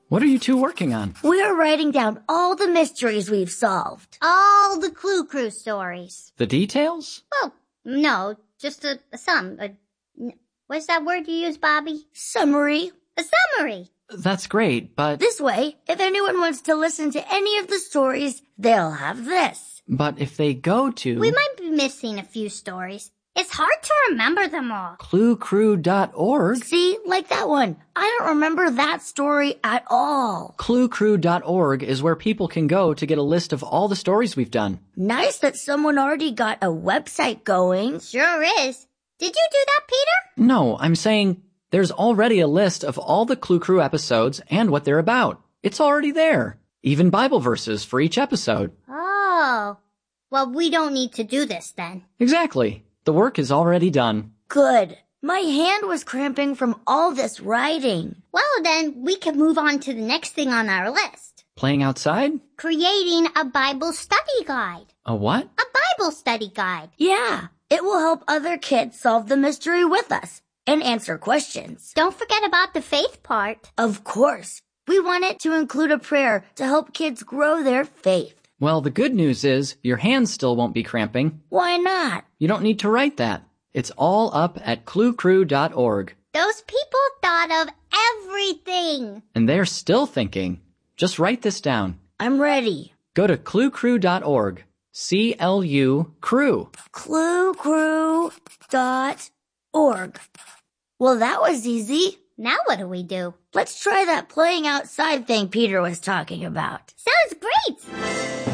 What are you two working on? We're writing down all the mysteries we've solved. All the Clue Crew stories. The details? Well, no, just some. What's that word you use, Bobby? Summary. A summary. That's great, but... This way, if anyone wants to listen to any of the stories, they'll have this. But if they go to... We might be missing a few stories. It's hard to remember them all. ClueCrew.org? See, like that one. I don't remember that story at all. ClueCrew.org is where people can go to get a list of all the stories we've done. Nice that someone already got a website going. Sure is. Did you do that, Peter? No, I'm saying there's already a list of all the Clue Crew episodes and what they're about. It's already there. Even Bible verses for each episode. Oh. Well, we don't need to do this then. Exactly. The work is already done. Good. My hand was cramping from all this writing. Well, then we can move on to the next thing on our list. Playing outside? Creating a Bible study guide. A what? A Bible study guide. Yeah, it will help other kids solve the mystery with us and answer questions. Don't forget about the faith part. Of course. We want it to include a prayer to help kids grow their faith. Well, the good news is your hands still won't be cramping. Why not? You don't need to write that. It's all up at ClueCrew.org. Those people thought of everything. And they're still thinking. Just write this down. I'm ready. Go to ClueCrew.org. C-L-U Crew. ClueCrew.org. Well, that was easy. Now what do we do? Let's try that playing outside thing Peter was talking about. Sounds great!